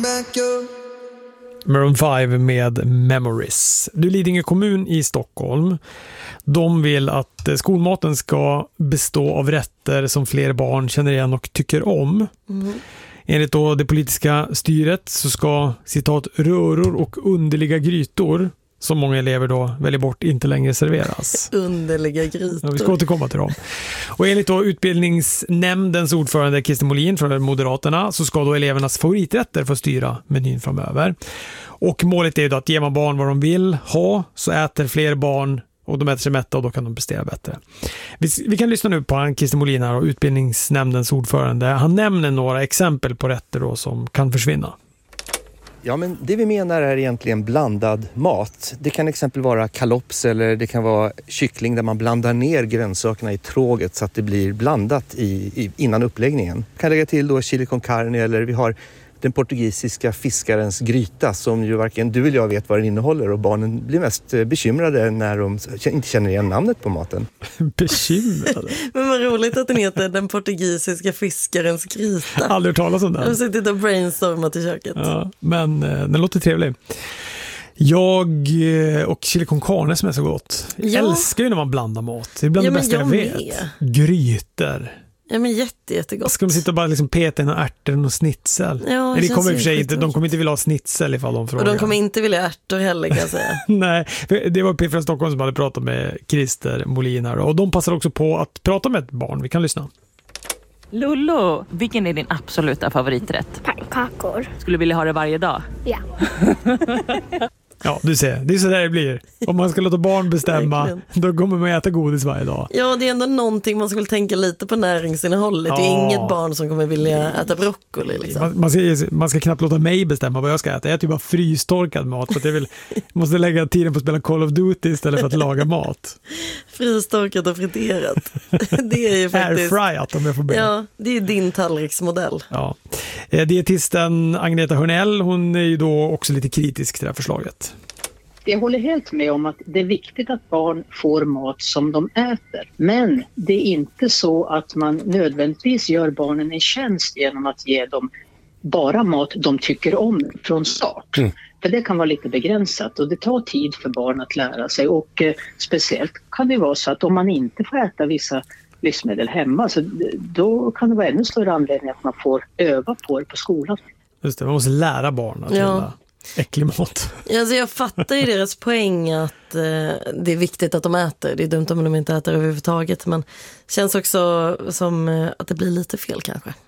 Maroon 5 med Memories. Du, Lidingö kommun i Stockholm. De vill att skolmaten ska bestå av rätter som fler barn känner igen och tycker om. Enligt då det politiska styret så ska, citat, röror och underliga grytor som många elever då väljer bort inte längre serveras. Underliga grytor. Ja, vi ska återkomma till dem. Och enligt då utbildningsnämndens ordförande Christer Molin från Moderaterna så ska då elevernas favoriträtter få styra menyn framöver. Och målet är ju då att ger man barn vad de vill ha så äter fler barn och de äter sig mätta och då kan de prestera bättre. Vi kan lyssna nu på Christer Molin här och utbildningsnämndens ordförande. Han nämner några exempel på rätter då som kan försvinna. Ja, men det vi menar är egentligen blandad mat. Det kan exempel vara kalops eller det kan vara kyckling där man blandar ner grönsakerna i tråget så att det blir blandat innan uppläggningen. Kan lägga till då chili con carne eller vi har den portugisiska fiskarens gryta som ju varken du eller jag vet vad den innehåller och barnen blir mest bekymrade när de inte känner igen namnet på maten. Bekymrade? Men vad roligt att den heter den portugisiska fiskarens gryta. Aldrig hört talas om den. Jag har suttit och brainstormat i köket. Ja, men den låter trevlig. Jag och chili con carne som är så gott. Jag älskar ju när man blandar mat. Det är bland det bästa jag vet. Med. Grytor. Ja, men jättegott. Ska de sitta och bara liksom peta in ärtor och snitsel? Ja, det kommer i och för sig inte, de kommer inte vilja ha snitsel ifall de frågar. Och de kommer inte vilja ärtor heller, kan jag säga. Nej, det var P från Stockholm som hade pratat med Christer Molin här. Och de passar också på att prata med ett barn. Vi kan lyssna. Lollo, vilken är din absoluta favoriträtt? Pannkakor. Skulle du vilja ha det varje dag? Ja. Ja, du ser. Det är så där det blir. Om man ska låta barn bestämma, då kommer man äta godis varje dag. Ja, det är ändå någonting man skulle tänka lite på näringsinnehållet. Det är inget barn som kommer vilja äta broccoli. Liksom. Man ska knappt låta mig bestämma vad jag ska äta. Jag äter ju bara frystorkad mat. För att jag måste lägga tiden på att spela Call of Duty istället för att laga mat. Frystorkat och friterat. Det är ju faktiskt... Airfryat om jag får be. Ja, det är din tallriksmodell. Ja. Dietisten Agneta Hörnell, hon är ju då också lite kritisk till det här förslaget. Jag håller helt med om att det är viktigt att barn får mat som de äter. Men det är inte så att man nödvändigtvis gör barnen en tjänst genom att ge dem bara mat de tycker om från start. För det kan vara lite begränsat och det tar tid för barn att lära sig. Och speciellt kan det vara så att om man inte får äta vissa livsmedel hemma så då kan det vara ännu större anledning att man får öva på det på skolan. Just det, man måste lära barn att gilla äcklig mat. Alltså jag fattar ju deras poäng att det är viktigt att de äter. Det är dumt om de inte äter överhuvudtaget, men känns också som att det blir lite fel kanske.